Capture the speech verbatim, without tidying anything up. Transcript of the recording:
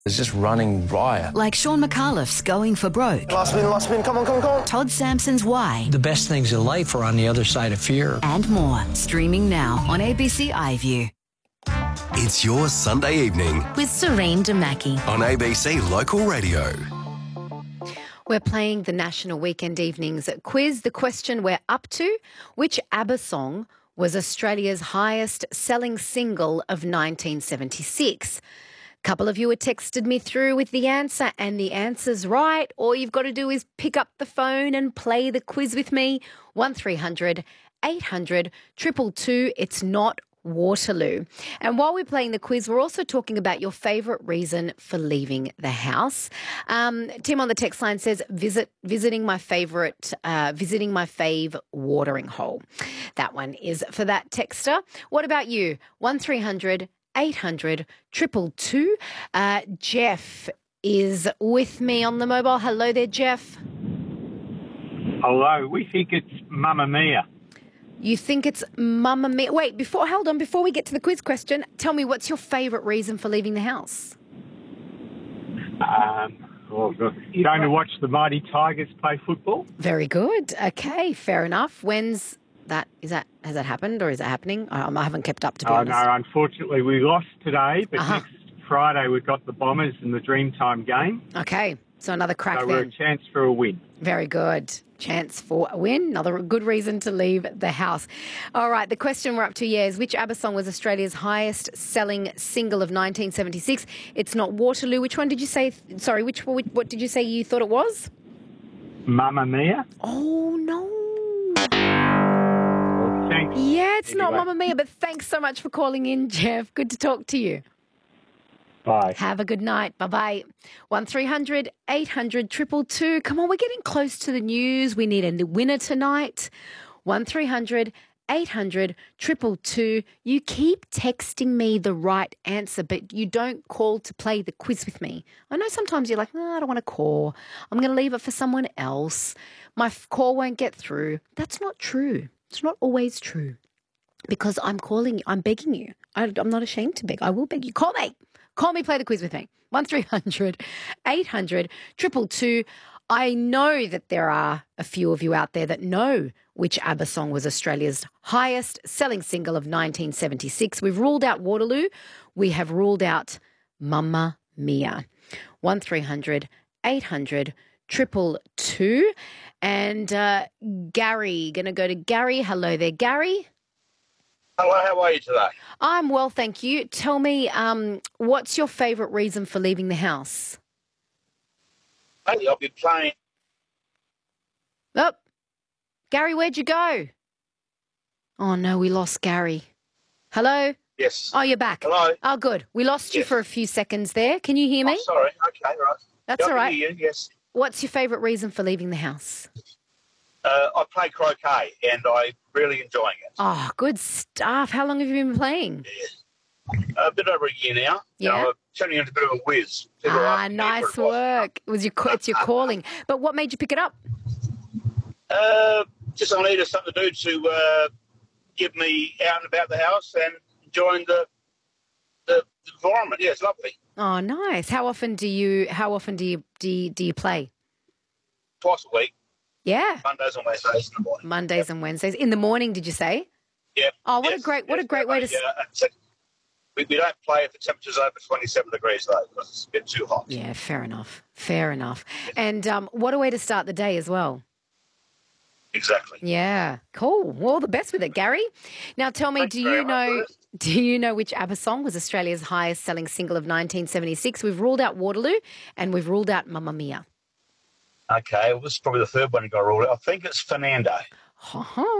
It's just running riot. Like Sean McAuliffe's Going for Broke. Last spin, last spin, come on, come on, come on. Todd Sampson's Why. The best things in life are on the other side of fear. And more. Streaming now on A B C iView. It's your Sunday evening With Serene Damaki. on A B C Local Radio. We're playing the National Weekend Evenings quiz. The question we're up to: which ABBA song was Australia's highest selling single of nineteen seventy-six? A couple of you had texted me through with the answer, and the answer's right. All you've got to do is pick up the phone and play the quiz with me. one three hundred eight hundred two two two. It's not Waterloo. And while we're playing the quiz, we're also talking about your favourite reason for leaving the house. Um, Tim on the text line says, "Visit visiting my favourite, uh, visiting my fave watering hole." That one is for that texter. What about you? one three hundred eight hundred two two two. Uh, Jeff is with me on the mobile. Hello there, Jeff. Hello. We think it's Mamma Mia. You think it's Mamma Mia. Wait, before, hold on. Before we get to the quiz question, tell me, what's your favourite reason for leaving the house? Um, oh, God. Going to watch the Mighty Tigers play football. Very good. Okay, fair enough. When's that? Is that has that happened or is that happening? I, I haven't kept up, to be Oh, honest. no, unfortunately we lost today, but Uh-huh. next Friday we've got the Bombers in the Dreamtime game. Okay, so another crack So we're a then. chance for a win. Very good. Chance for a win. Another good reason to leave the house. All right, the question we're up to, yeah, is which ABBA song was Australia's highest selling single of nineteen seventy-six? It's not Waterloo. Which one did you say? Sorry, which what did you say you thought it was? Mamma Mia. Oh, no. Well, thanks. Yeah, it's not Anyway. Mamma Mia, but thanks so much for calling in, Jeff. Good to talk to you. Bye. Have a good night. Bye-bye. one three hundred eight hundred two two two. Come on, we're getting close to the news. We need a winner tonight. one three hundred eight hundred two two two. You keep texting me the right answer, but you don't call to play the quiz with me. I know sometimes you're like, no, I don't want to call. I'm going to leave it for someone else. My f- call won't get through. That's not true. It's not always true, because I'm calling you. I'm begging you. I, I'm not ashamed to beg. I will beg you. Call me. Call me, play the quiz with me. one three hundred eight hundred two two two. I know that there are a few of you out there that know which ABBA song was Australia's highest selling single of nineteen seventy-six. We've ruled out Waterloo. We have ruled out Mamma Mia. one three hundred eight hundred two two two. And uh, Gary, going to go to Gary. Hello there, Gary. Hello, how are you today? I'm well, thank you. Tell me, um, what's your favourite reason for leaving the house? Lately, I've been playing. Oh, Gary, where'd you go? Oh, no, we lost Gary. Hello? Yes. Oh, you're back. Hello. Oh, good. We lost you Yes. for a few seconds there. Can you hear me? Oh, sorry. Okay, right. That's Yeah, I all can right. hear you, yes. What's your favourite reason for leaving the house? Uh, I play croquet and I'm really enjoying it. Oh, good stuff. How long have you been playing? A bit over a year now. Yeah. You know, I'm turning into a bit of a whiz. People Ah, ask me nice what it was. work. It was your, it's your calling. But what made you pick it up? Uh, just I needed something to do to uh, get me out and about the house and enjoying the, the environment. Yeah, it's lovely. Oh, nice. How often do you, how often do you, do you, do you play? Twice a week, Yeah. Mondays and Wednesdays in the morning. Mondays and Wednesdays. In the morning, did you say? Yeah. Oh, what a Yes, great, what a yes, great way to. yeah, and we, we don't play if the temperature's over twenty-seven degrees, though, because it's a bit too hot. Yeah, fair enough. Fair enough. And um, what a way to start the day as well. Exactly. Yeah, cool. Well, all the best with it, Gary. Now, tell me, Thanks do very you much know? for this. Do you know which ABBA song was Australia's highest-selling single of nineteen seventy-six? We've ruled out Waterloo, and we've ruled out Mamma Mia. Okay, well, this is probably the third one you got ruled out. I think it's Fernando. Ha-ha.